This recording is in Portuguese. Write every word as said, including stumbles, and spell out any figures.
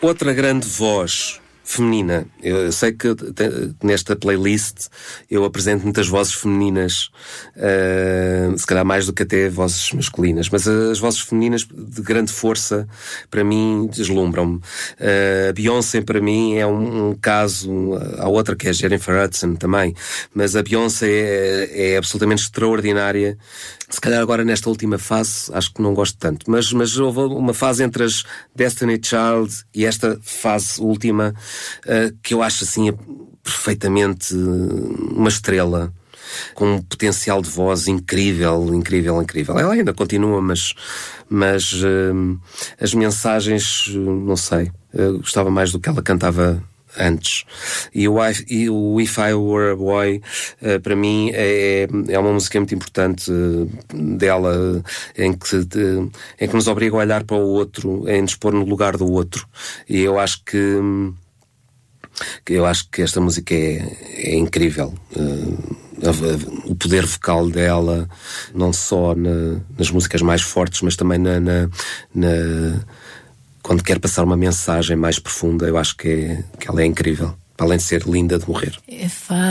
Outra grande voz feminina. Eu sei que nesta playlist eu apresento muitas vozes femininas, uh, se calhar mais do que até vozes masculinas, mas as vozes femininas de grande força, para mim, deslumbram-me. Uh, a Beyoncé, para mim, é um, um caso. Há outra que é a Jennifer Hudson também, mas a Beyoncé é, é absolutamente extraordinária. Se calhar agora nesta última fase acho que não gosto tanto, mas, mas houve uma fase entre as Destiny Child e esta fase última uh, que eu acho assim perfeitamente uh, uma estrela, com um potencial de voz incrível, incrível, incrível. Ela ainda continua, mas, mas uh, as mensagens, uh, não sei, uh, gostava mais do que ela cantava antes. E o, I, e o If I Were a Boy, uh, para mim, é, é uma música muito importante uh, dela, uh, em, que, de, em que nos obriga a olhar para o outro, em nos pôr no lugar do outro. E eu acho que, que eu acho que esta música é, é incrível. Uh, o poder vocal dela, não só na, nas músicas mais fortes, mas também na, na, na quando quer passar uma mensagem mais profunda. Eu acho que, é, que ela é incrível, além de ser linda de morrer.